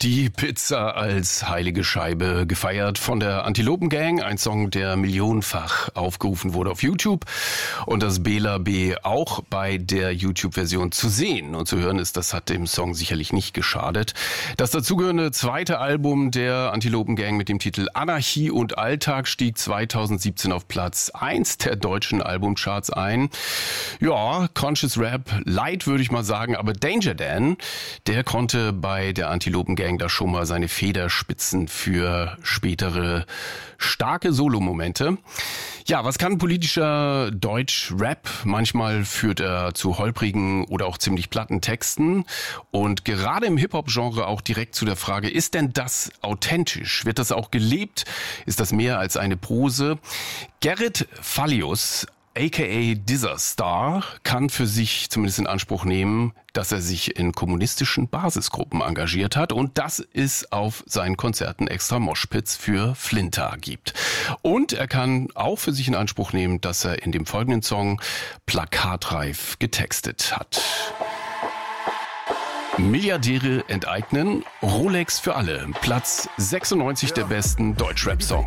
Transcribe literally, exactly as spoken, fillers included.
Die Pizza als heilige Scheibe gefeiert von der Antilopen Gang, ein Song, der millionenfach aufgerufen wurde auf YouTube und das Bela B. auch bei der YouTube-Version zu sehen und zu hören ist, das hat dem Song sicherlich nicht geschadet. Das dazugehörende zweite Album der Antilopen Gang mit dem Titel Anarchie und Alltag stieg zweitausendsiebzehn auf Platz eins der deutschen Albumcharts ein. Ja, Conscious Rap, light würde ich mal sagen, aber Danger Dan, der konnte bei der Antilopen Gang da schon mal seine Feder spitzen für spätere starke Solomomente. Ja, was kann politischer Deutsch-Rap? Manchmal führt er zu holprigen oder auch ziemlich platten Texten. Und gerade im Hip-Hop-Genre auch direkt zu der Frage, ist denn das authentisch? Wird das auch gelebt? Ist das mehr als eine Prose? Gerrit Fallius, aka Disaster, kann für sich zumindest in Anspruch nehmen, dass er sich in kommunistischen Basisgruppen engagiert hat und dass es auf seinen Konzerten extra Moshpits für Flinter gibt. Und er kann auch für sich in Anspruch nehmen, dass er in dem folgenden Song plakatreif getextet hat. Milliardäre enteignen, Rolex für alle. Platz sechsundneunzig der besten Deutschrap-Songs.